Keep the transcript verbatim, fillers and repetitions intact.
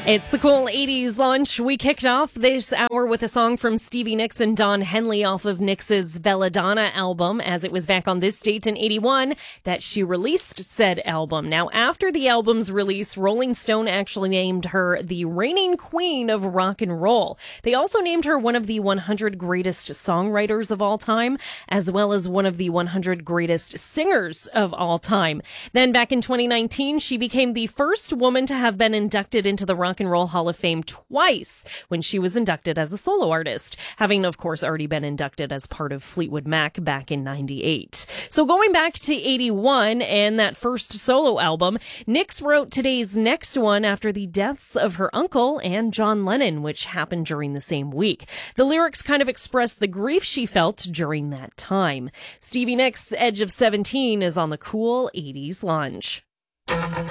It's the Cool eighties Lunch. We kicked off this hour with a song from Stevie Nicks and Don Henley off of Nicks' Belladonna album, as it was back on this date in eighty-one that she released said album. Now, after the album's release, Rolling Stone actually named her the reigning queen of rock and roll. They also named her one of the one hundred greatest songwriters of all time, as well as one of the one hundred greatest singers of all time. Then back in twenty nineteen, she became the first woman to have been inducted into the Rock and Roll Hall of Fame twice when she was inducted as a solo artist, having, of course, already been inducted as part of Fleetwood Mac back in ninety-eight. So going back to eighty-one and that first solo album, Nicks wrote today's next one after the deaths of her uncle and John Lennon, which happened during the same week. The lyrics kind of express the grief she felt during that time. Stevie Nicks' Edge of seventeen is on the Cool eighties Lunch.